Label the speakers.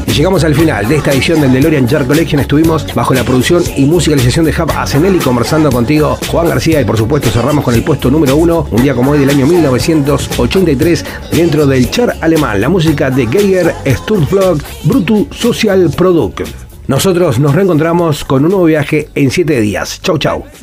Speaker 1: Y llegamos al final de esta edición del DeLorean Chart Collection. Estuvimos bajo la producción y musicalización de Hub Asenelli, conversando contigo, Juan García, y por supuesto cerramos con el puesto número 1, un día como hoy del año 1983, dentro del chart alemán, la música de Geiger Sturmflug Brutus Social Product. Nosotros nos reencontramos con un nuevo viaje en 7 días. Chau, chau.